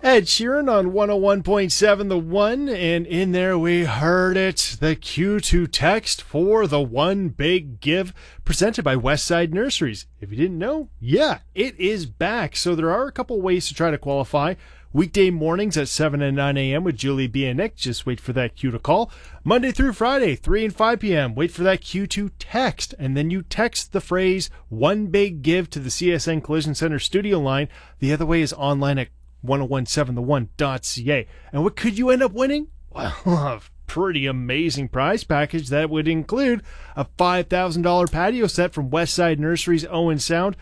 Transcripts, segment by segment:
Ed Sheeran on 101.7 The One, and in there we heard it, the Q2 text for the One Big Give, presented by Westside Nurseries. If you didn't know, yeah, it is back. So there are a couple ways to try to qualify. Weekday mornings at 7 and 9 a.m. with Julie B. and Nick. Just wait for that cue to call. Monday through Friday, 3 and 5 p.m. Wait for that Q2 text. And then you text the phrase One Big Give to the CSN Collision Center studio line. The other way is online at 1017thone.ca. And what could you end up winning? Well, a pretty amazing prize package that would include a $5,000 patio set from Westside Nurseries Owen Sound,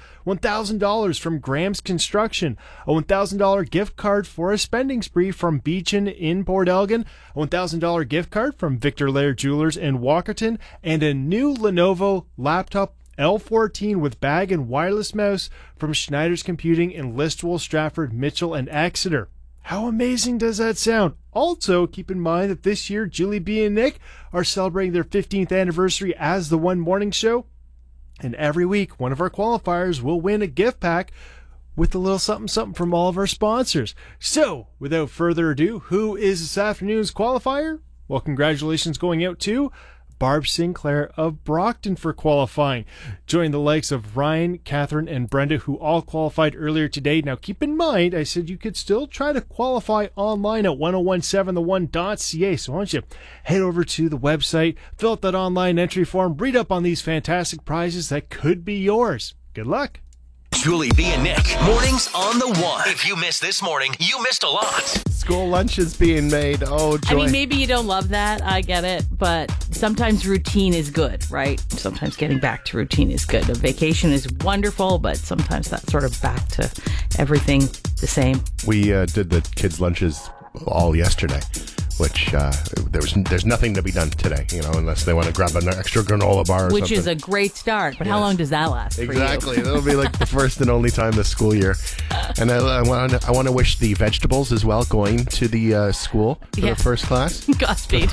$1,000 from Graham's Construction, a $1,000 gift card for a spending spree from Beechin in Port Elgin, a $1,000 gift card from Victor Laird Jewelers in Walkerton, and a new Lenovo laptop L14 with bag and wireless mouse from Schneider's Computing in Listowel, Stratford, Mitchell, and Exeter. How amazing does that sound? Also, keep in mind that this year, Julie B. and Nick are celebrating their 15th anniversary as the One Morning Show. And every week, one of our qualifiers will win a gift pack with a little something from all of our sponsors. So, without further ado, who is this afternoon's qualifier? Well, congratulations going out to Barb Sinclair of Brockton for qualifying. Join the likes of Ryan, Catherine, and Brenda, who all qualified earlier today. Now, keep in mind, I said you could still try to qualify online at 1017thone.ca. So why don't you head over to the website, fill out that online entry form, read up on these fantastic prizes that could be yours. Good luck. Julie B. and Nick, mornings on the One. If you missed this morning, you missed a lot. School lunch is being made. Oh, joy. I mean, maybe you don't love that. I get it. But sometimes routine is good, right? Sometimes getting back to routine is good. A vacation is wonderful, but sometimes that's sort of back to everything the same. We did the kids' lunches all yesterday, which there's nothing to be done today, unless they want to grab an extra granola bar or Which something. is a great start, but how long does that last Exactly. for you? That'll be like the first and only time this school year. And I want to wish the vegetables as well going to the school for the first class. Godspeed.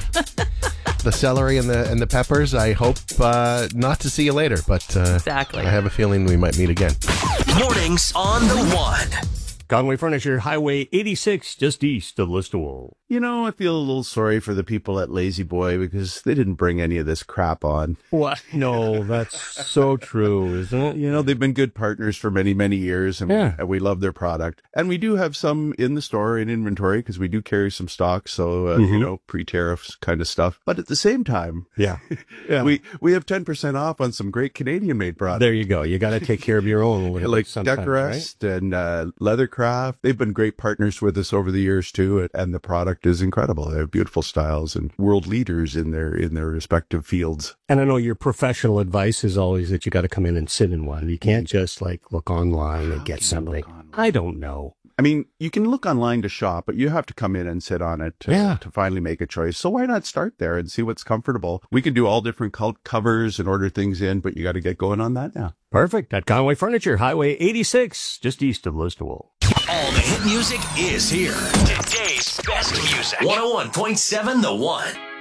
The celery and the peppers, I hope not to see you later, but Exactly. I have a feeling we might meet again. Mornings on the One. Conway Furniture, Highway 86, just east of Listowel. I feel a little sorry for the people at Lazy Boy because they didn't bring any of this crap on. What? No, that's so true, isn't it? They've been good partners for many, many years, and we love their product. And we do have some in the store in inventory because we do carry some stock, so, pre-tariffs kind of stuff. But at the same time, we have 10% off on some great Canadian-made products. There you go. You got to take care of your own. Like Decorest and Leathercraft. They've been great partners with us over the years, too, and the product is incredible. They have beautiful styles and world leaders in their respective fields. And I know your professional advice is always that you got to come in and sit in one. You can't just look online and get something. I don't know. I mean, you can look online to shop, but you have to come in and sit on it to finally make a choice. So why not start there and see what's comfortable? We can do all different covers and order things in, but you got to get going on that now. Perfect. At Conway Furniture, Highway 86, just east of Listowel. All the hit music is here. Today's best music. 101.7 The One.